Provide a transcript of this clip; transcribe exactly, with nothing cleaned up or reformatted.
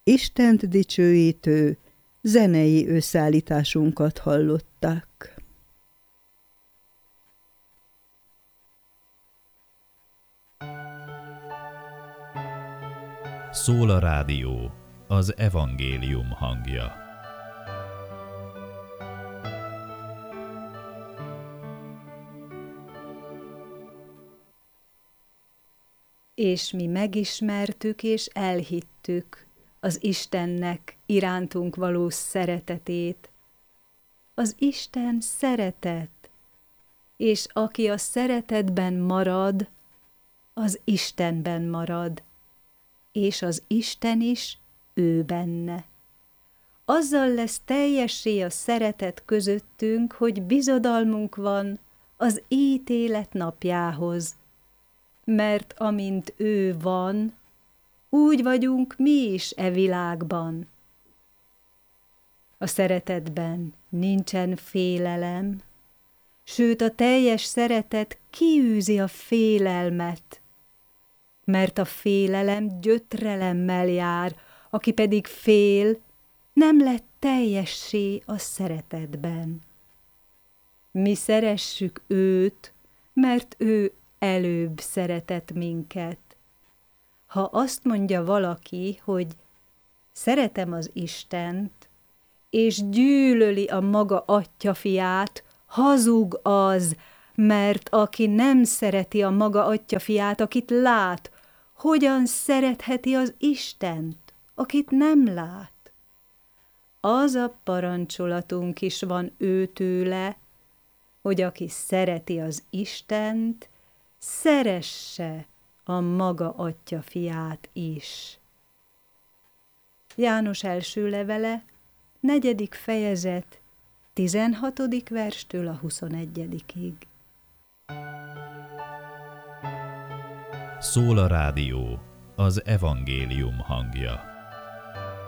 Istent dicsőítő zenei összeállításunkat hallották. Szól a rádió, az evangélium hangja. És mi megismertük és elhittük az Istennek irántunk való szeretetét. Az Isten szeretet, és aki a szeretetben marad, az Istenben marad, és az Isten is ő benne. Azzal lesz teljessé a szeretet közöttünk, hogy bizodalmunk van az ítélet napjához, mert amint ő van, úgy vagyunk mi is e világban. A szeretetben nincsen félelem, sőt a teljes szeretet kiűzi a félelmet, mert a félelem gyötrelemmel jár, aki pedig fél, nem lett teljessé a szeretetben. Mi szeressük őt, mert ő előbb szeretett minket. Ha azt mondja valaki, hogy szeretem az Istent, és gyűlöli a maga atyjafiát, hazug az, mert aki nem szereti a maga atyjafiát, akit lát, hogyan szeretheti az Istent, akit nem lát? Az a parancsolatunk is van őtőle, hogy aki szereti az Istent, szeresse a maga atyjafiát is. János első levele, negyedik fejezet, tizenhatodik verstől a huszonegyedikig. Szól a rádió, az evangélium hangja.